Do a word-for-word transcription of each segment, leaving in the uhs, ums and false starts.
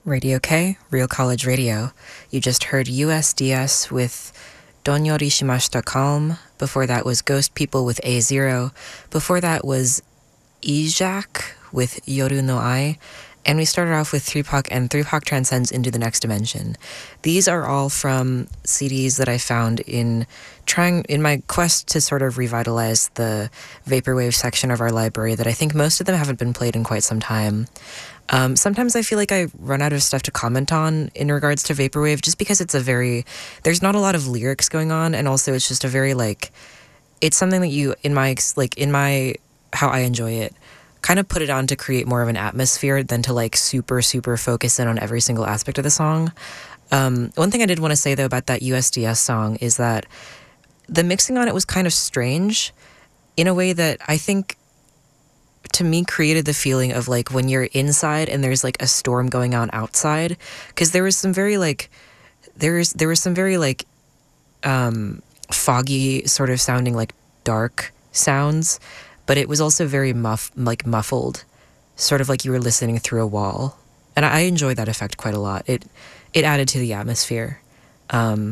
Radio K, Real College Radio. You just heard U S D S with Donyori Shimashita Calm. Before that was Ghost People with A Zero. Before that was Ijak with Yoru no Ai. And we started off with three Pak and three Pak Transcends Into the Next Dimension. These are all from C Ds that I found in trying in my quest to sort of revitalize the vaporwave section of our library that I think most of them haven't been played in quite some time. Um, sometimes I feel like I run out of stuff to comment on in regards to vaporwave just because it's a very, there's not a lot of lyrics going on, and also it's just a very like, it's something that you, in my, like in my, how I enjoy it, kind of put it on to create more of an atmosphere than to like super, super focus in on every single aspect of the song. Um, one thing I did want to say though about that U S D S song is that the mixing on it was kind of strange in a way that I think to me created the feeling of like when you're inside and there's like a storm going on outside, because there was some very like, there's, there was some very like um, foggy sort of sounding like dark sounds, but it was also very muff, like muffled, sort of like you were listening through a wall. And I enjoyed that effect quite a lot. It it added to the atmosphere. Um,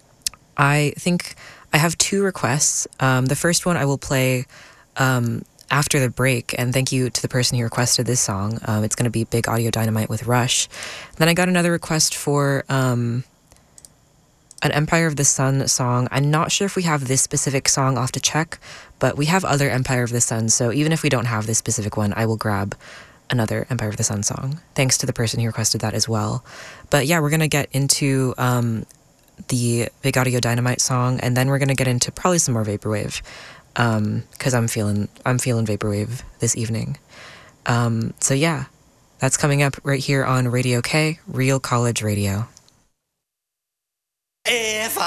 I think I have two requests. Um, the first one I will play um, after the break, and thank you to the person who requested this song. Um, it's going to be Big Audio Dynamite with Rush. Then I got another request for um, an Empire of the Sun song. I'm not sure if we have this specific song, I'll have to check, but we have other Empire of the Sun, so even if we don't have this specific one, I will grab another Empire of the Sun song. Thanks to the person who requested that as well. But yeah, we're going to get into um, the Big Audio Dynamite song, and then we're going to get into probably some more Vaporwave, because um, I'm feeling I'm feeling Vaporwave this evening. Um, so yeah, that's coming up right here on Radio K, Real College Radio. If